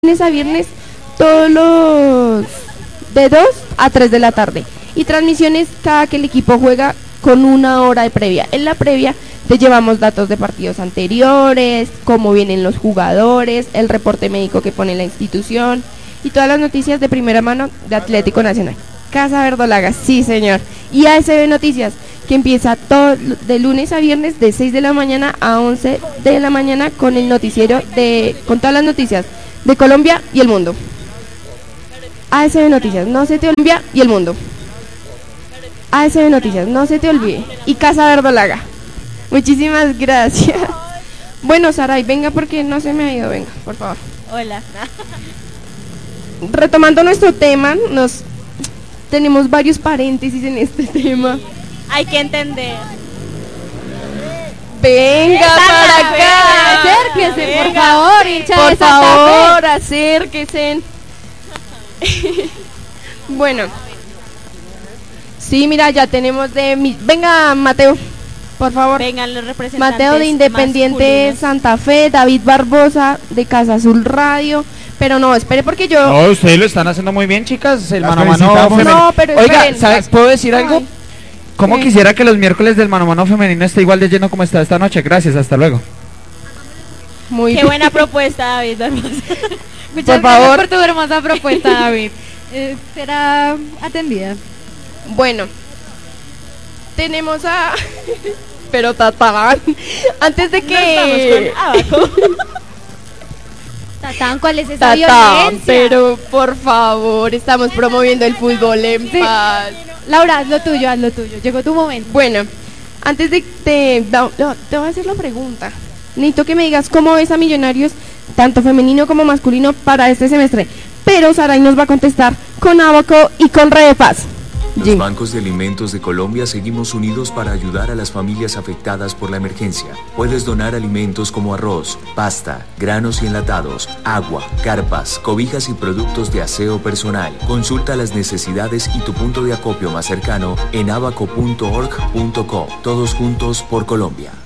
lunes a viernes, todos los de 2 a 3 de la tarde. Y transmisiones cada que el equipo juega con 1 hora de previa. En la previa te llevamos datos de partidos anteriores, cómo vienen los jugadores, el reporte médico que pone la institución y todas las noticias de primera mano de Atlético Nacional. Casa Verdolaga, sí señor. Y ASB Noticias, que empieza todo de lunes a viernes de 6 de la mañana a 11 de la mañana con el noticiero con todas las noticias de Colombia y el mundo. ASB Noticias, no se te olvide, y el mundo. ASB Noticias, no se te olvide. Y Casa Verdolaga. Muchísimas gracias. Bueno, Saray, venga porque no se me ha ido, venga, por favor. Hola. Retomando nuestro tema, tenemos varios paréntesis en este tema. Hay que entender. Venga para acá. Acérquese, por favor, hincha Por de Santa favor, Fe. acérquese. Bueno. Sí, mira, ya tenemos venga, Mateo, por favor. Vengan los representantes. Mateo de Independiente masculinos. Santa Fe, David Barbosa de Casa Azul Radio. Pero no, espere porque yo... No, ustedes lo están haciendo muy bien, chicas. El Las mano a mano felicitamos. femenino. No, pero Oiga, esperen. ¿sabes? ¿Puedo decir algo? Ay. ¿Cómo ¿Qué? quisiera que los miércoles del mano a mano femenino esté igual de lleno como está esta noche? Gracias, hasta luego. Muy Qué bien. buena propuesta, David. Muchas Por gracias favor. por tu hermosa propuesta, David. Será atendida. Bueno, tenemos a... Pero Tatán, antes de que... Tatán, ¿cuál es esa Tatán, violencia? pero por favor, estamos promoviendo el fútbol en Sí. paz. Laura, haz lo tuyo, haz lo tuyo. Llegó tu momento. Bueno, antes de te voy a hacer la pregunta. Necesito que me digas cómo ves a Millonarios, tanto femenino como masculino, para este semestre. Pero Saray nos va a contestar con Abaco y con Redepaz. Los bancos de alimentos de Colombia seguimos unidos para ayudar a las familias afectadas por la emergencia. Puedes donar alimentos como arroz, pasta, granos y enlatados, agua, carpas, cobijas y productos de aseo personal. Consulta las necesidades y tu punto de acopio más cercano en abaco.org.co. Todos juntos por Colombia.